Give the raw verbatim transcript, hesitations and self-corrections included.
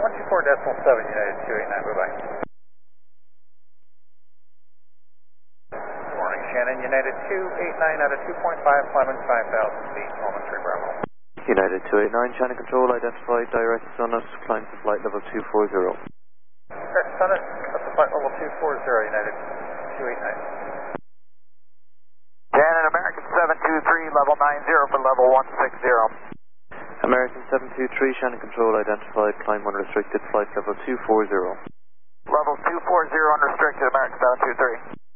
one two four decimal seven, United two eight nine, bye-bye. Good morning, Shannon, United two eight nine out of two point five, climbing five thousand feet, Loma three Bravo. United two eight nine, Shannon Control, identified direct Summit, climb to flight level two four zero. Direct Summit, up to flight level two four zero, United two eight nine. Shannon, American seven two three, level nine zero for level one six zero. American seven two three, Shannon Control, identified, climb unrestricted, flight level two four zero. Level two four zero unrestricted, American seven two three.